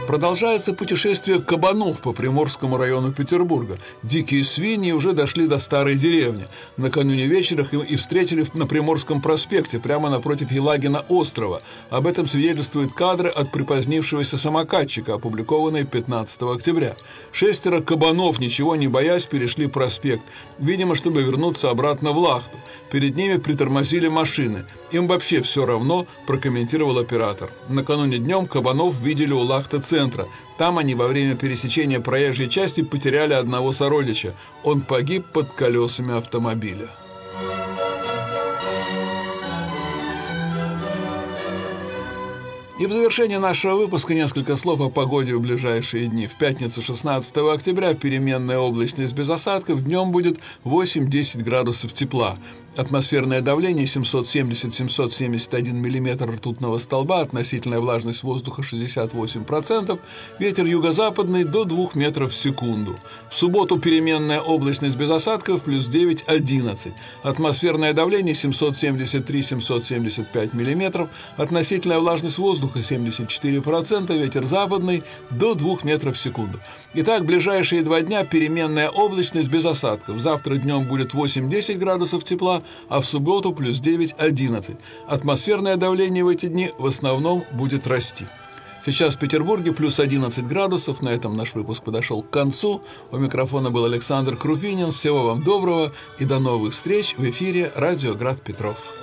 Продолжается путешествие кабанов по Приморскому району Петербурга. Дикие свиньи уже дошли до старой деревни. Накануне вечера их и встретили на Приморском проспекте, прямо напротив Елагина острова. Об этом свидетельствуют кадры от припозднившегося самокатчика, опубликованные 15 октября. 6 кабанов, ничего не боясь, перешли проспект, видимо, чтобы вернуться обратно в Лахту. Перед ними притормозили машины. Им вообще все равно, прокомментировал оператор. Накануне днем кабанов видели у Лахта-центра. Там они во время пересечения проезжей части потеряли одного сородича. Он погиб под колесами автомобиля. И в завершение нашего выпуска несколько слов о погоде в ближайшие дни. В пятницу 16 октября переменная облачность без осадков, днем будет 8-10 градусов тепла. Атмосферное давление 770-771 мм ртутного столба, относительная влажность воздуха 68%, ветер юго-западный до 2 метров в секунду. В субботу переменная облачность без осадков плюс 9-11. Атмосферное давление 773-775 мм, относительная влажность воздуха 74%, ветер западный до 2 метров в секунду. Итак, ближайшие 2 дня переменная облачность без осадков. Завтра днем будет 8-10 градусов тепла, а в субботу плюс 9-11. Атмосферное давление в эти дни в основном будет расти. Сейчас в Петербурге плюс 11 градусов. На этом наш выпуск подошел к концу. У микрофона был Александр Крупинин. Всего вам доброго и до новых встреч в эфире «Радио Град Петров».